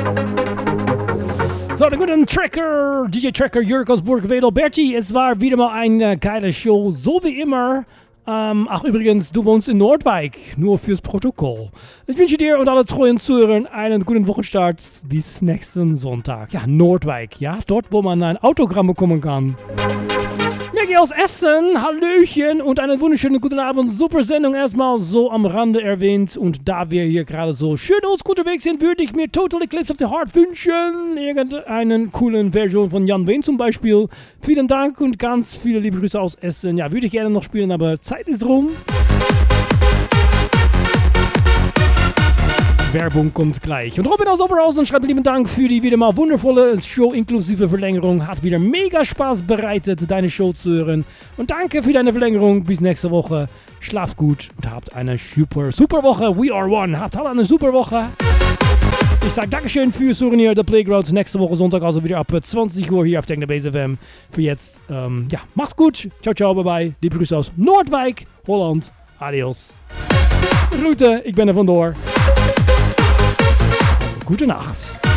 So, der gute Tracker, DJ Tracker Jörg aus Burgwedel. Berti, es war wieder mal eine geile Show, so wie immer. Ach übrigens, du wohnst in Nordwijk, nur fürs Protokoll. Ich wünsche dir und alle treuen Zuhörern einen guten Wochenstart bis nächsten Sonntag. Ja, Nordwijk, ja, dort wo man ein Autogramm bekommen kann. Maggie aus Essen, Hallöchen und einen wunderschönen guten Abend. Super Sendung erstmal so am Rande erwähnt. Und da wir hier gerade so schön unterwegs sind, würde ich mir Total Eclipse of the Heart wünschen. Irgendeinen coolen Version von Jan Wayne zum Beispiel. Vielen Dank und ganz viele liebe Grüße aus Essen. Ja, würde ich gerne noch spielen, aber Zeit ist rum. Werbung kommt gleich. Und Robin aus Oberhausen schreibt lieben Dank für die wieder mal wundervolle Show inklusive Verlängerung. Hat wieder mega Spaß bereitet, deine Show zu hören. Und danke für deine Verlängerung. Bis nächste Woche. Schlaft gut und habt eine super Woche. We are one. Habt alle eine super Woche. Ich sage Dankeschön fürs Hören hier. The Playgrounds nächste Woche Sonntag, also wieder ab 20 Uhr hier auf der Base FM. Für jetzt, ja, macht's gut. Ciao, ciao, bye bye. Liebe Grüße aus Nordwijk, Holland. Adios. Groeten, ik ben er vandoor. Gute Nacht.